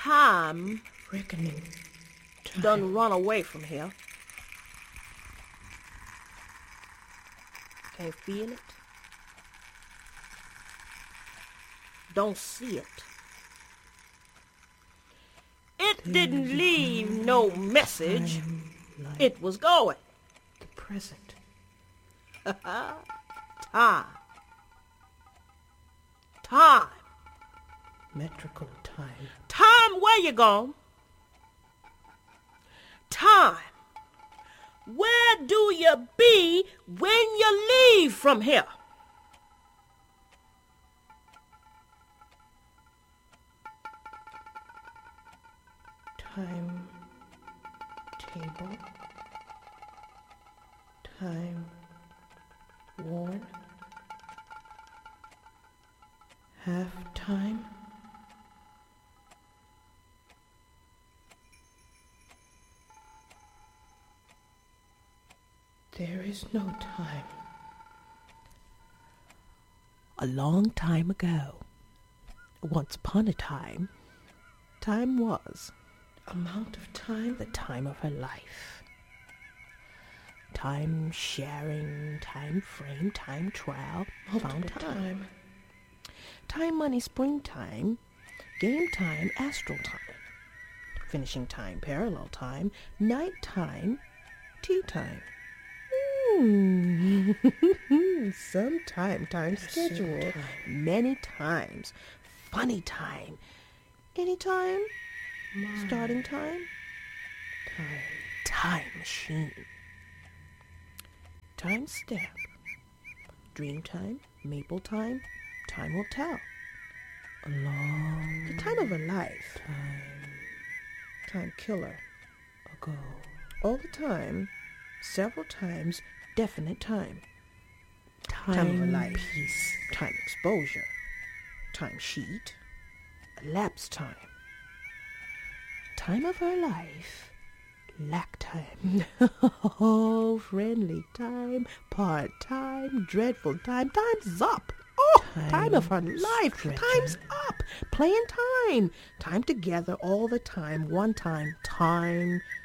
Time Reckoning. Time. done run away from here. Can't feel it. Don't see it. It didn't leave no message. Time like It was going. the present. Time. Time. Metrical time. Time, where you gone? Time. Where do you be when you leave from here? Time table. Time worn. Half time. There is no time. A long time ago, once upon a time, time was Amount of time. the time of her life. Time sharing, time frame, time trial, found Multiple time. time. Time money, springtime, game time, astral time, finishing time, parallel time, night time, tea time. Sometime, time schedule, time. many times, funny time, anytime, starting time, Time. time machine, time stamp, dream time, maple time, time will tell. A long The time of her life, time time killer, ago. all the time, several times, definite time. Time Time of her life, piece. time exposure, time sheet, elapsed time. Time of her life, lack time. Oh, friendly time, part time, dreadful time, time's up. Oh, time of her life, stretching. time's up. Playing time, time together all the time, one time, time